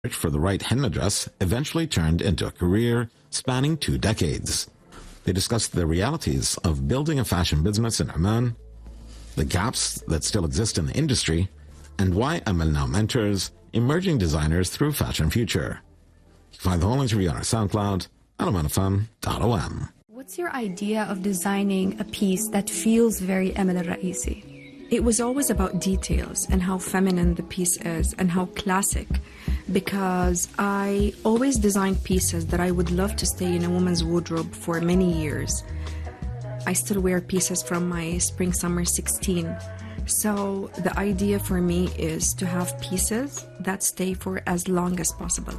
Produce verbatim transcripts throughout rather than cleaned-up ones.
search for the right henna dress eventually turned into a career spanning two decades. They discussed the realities of building a fashion business in Oman, the gaps that still exist in the industry, and why Amal now mentors emerging designers through Fashion Future. You can find the whole interview on our SoundCloud at oman f m dot o m. What's your idea of designing a piece that feels very Amal al-Raisi? It was always about details and how feminine the piece is and how classic, because I always designed pieces that I would love to stay in a woman's wardrobe for many years. I still wear pieces from my spring summer sixteen. So the idea for me is to have pieces that stay for as long as possible.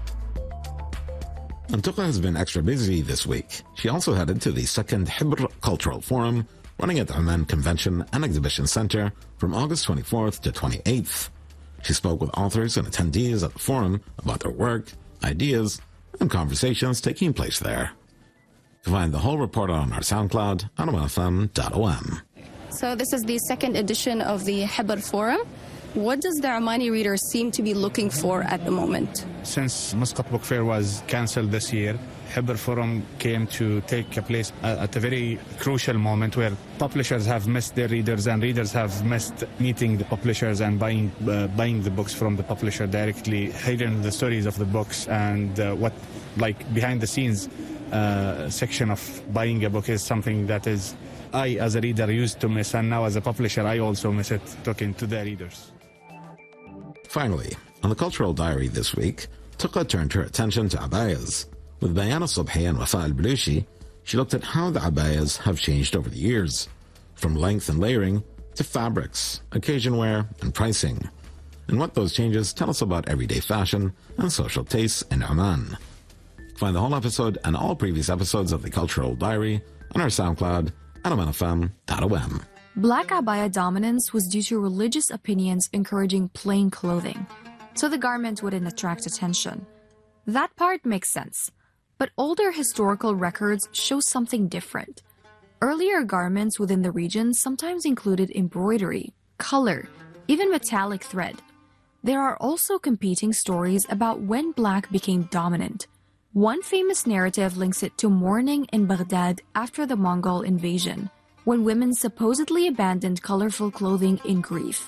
And Tuqa has been extra busy this week. She also headed to the second Hibr Cultural Forum running at the Oman Convention and Exhibition Center from August twenty-fourth to twenty-eighth. She spoke with authors and attendees at the forum about their work, ideas, and conversations taking place there. You can find the whole report on our SoundCloud at oman f m dot o m. So this is the second edition of the Hibr Forum. What does the Omani reader seem to be looking for at the moment? Since Muscat Book Fair was cancelled this year, Hibr Forum came to take a place at a very crucial moment where publishers have missed their readers and readers have missed meeting the publishers and buying uh, buying the books from the publisher directly, hearing the stories of the books and uh, what, like, behind the scenes uh, section of buying a book is something that is I, as a reader, used to miss, and now as a publisher, I also miss it, talking to the readers. Finally, on the Cultural Diary this week, Tuqa turned her attention to abayas. With Bayana Subhi and Wafa al-Balushi, she looked at how the abayas have changed over the years, from length and layering to fabrics, occasion wear, and pricing, and what those changes tell us about everyday fashion and social tastes in Oman. Find the whole episode and all previous episodes of the Cultural Diary on our SoundCloud at oman f m dot o m. Black abaya dominance was due to religious opinions encouraging plain clothing, so the garment wouldn't attract attention. That part makes sense, but older historical records show something different. Earlier garments within the region sometimes included embroidery, color, even metallic thread. There are also competing stories about when black became dominant. One famous narrative links it to mourning in Baghdad after the Mongol invasion, when women supposedly abandoned colorful clothing in grief.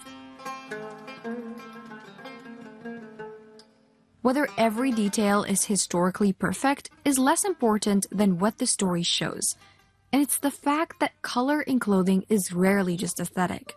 Whether every detail is historically perfect is less important than what the story shows, and it's the fact that color in clothing is rarely just aesthetic.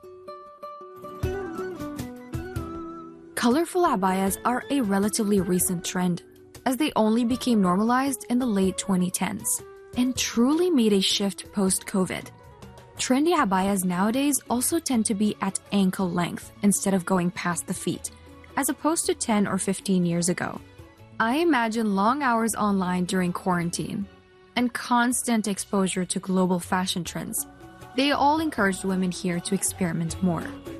Colorful abayas are a relatively recent trend, as they only became normalized in the late twenty tens and truly made a shift post-COVID. Trendy abayas nowadays also tend to be at ankle length instead of going past the feet, as opposed to ten or fifteen years ago. I imagine long hours online during quarantine and constant exposure to global fashion trends. They all encouraged women here to experiment more.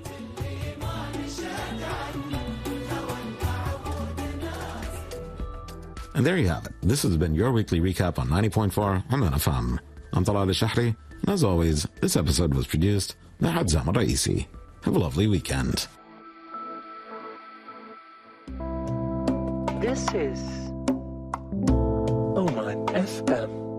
And there you have it. This has been your weekly recap on ninety point four Oman F M. I'm Talal Al-Shahri, and as always, this episode was produced by Hadzam Raisi. Have a lovely weekend. This is Oman F M.